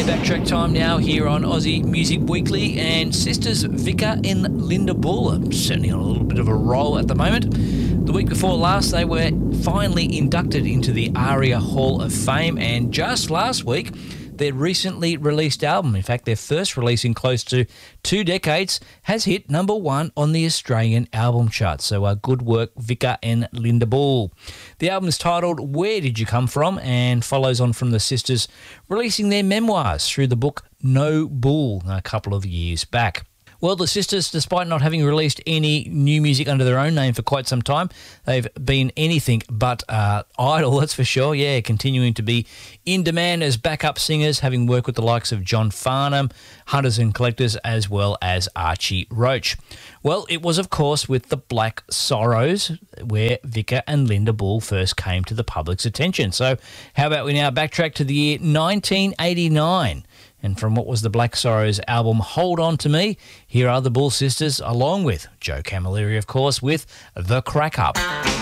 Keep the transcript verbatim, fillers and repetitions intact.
backtrack time now here on Aussie Music Weekly, and sisters Vika and Linda Bull are certainly on a little bit of a roll at the moment. The week before last, they were finally inducted into the ARIA Hall of Fame, and just last week, their recently released album, in fact their first release in close to two decades, has hit number one on the Australian album chart. So uh, good work, Vika and Linda Bull. The album is titled Where Did You Come From, and follows on from the sisters releasing their memoirs through the book No Bull a couple of years back. Well, the sisters, despite not having released any new music under their own name for quite some time, they've been anything but uh, idle, that's for sure. Yeah, continuing to be in demand as backup singers, having worked with the likes of John Farnham, Hunters and Collectors, as well as Archie Roach. Well, it was, of course, with the Black Sorrows where Vika and Linda Bull first came to the public's attention. So how about we now backtrack to the year nineteen eighty-nine? And from what was the Black Sorrows album Hold On To Me, here are the Bull sisters, along with Joe Camilleri, of course, with The Crack Up.